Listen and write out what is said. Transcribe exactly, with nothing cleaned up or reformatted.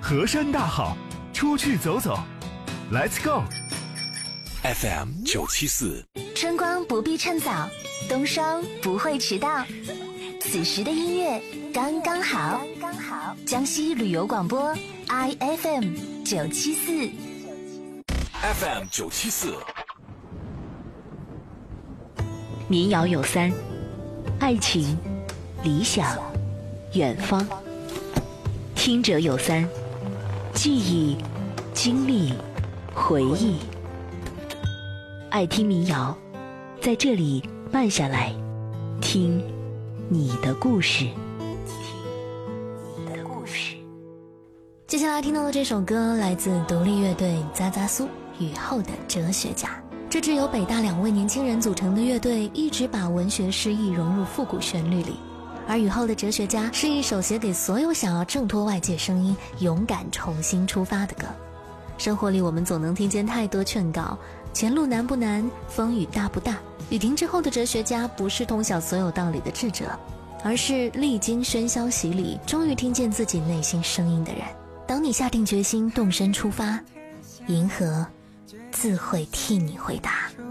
河山大好，出去走走 ，Let's go。 F M 九七四， 春光不必趁早，冬霜不会迟到。此时的音乐刚刚好，刚刚好。江西旅游广播 I F M 九七四 ，F M 九七四。 民谣有三：爱情、理想、远方。听者有三：记忆、经历、回忆。爱听民谣，在这里慢下来，听你的故事。听你的故事。 接下来听到的这首歌来自独立乐队扎扎苏雨后的哲学家。这支由北大两位年轻人组成的乐队，一直把文学诗意融入复古旋律里。而雨后的哲学家是一首写给所有想要挣脱外界声音，勇敢重新出发的歌。生活里我们总能听见太多劝告，前路难不难，风雨大不大。雨停之后的哲学家不是通晓所有道理的智者，而是历经喧嚣洗礼，终于听见自己内心声音的人。当你下定决心动身出发，银河自会替你回答。